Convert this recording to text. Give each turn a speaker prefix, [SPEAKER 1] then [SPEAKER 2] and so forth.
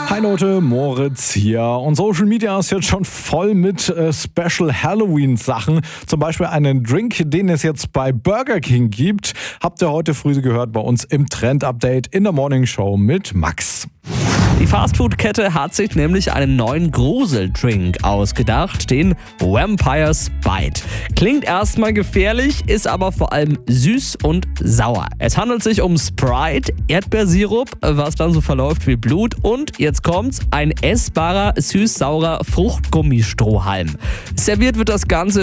[SPEAKER 1] Hi Leute, Moritz hier. Und Social Media ist jetzt schon voll mit Special Halloween Sachen. Zum Beispiel einen Drink, den es jetzt bei Burger King gibt. Habt ihr heute früh gehört bei uns im Trend Update in der Morning Show mit Max.
[SPEAKER 2] Die Fastfood-Kette hat sich nämlich einen neuen Gruseldrink ausgedacht, den Vampire's Bite. Klingt erstmal gefährlich, ist aber vor allem süß und sauer. Es handelt sich um Sprite, Erdbeersirup, was dann so verläuft wie Blut und, jetzt kommt's, ein essbarer, süß-saurer Fruchtgummistrohhalm. Serviert wird das Ganze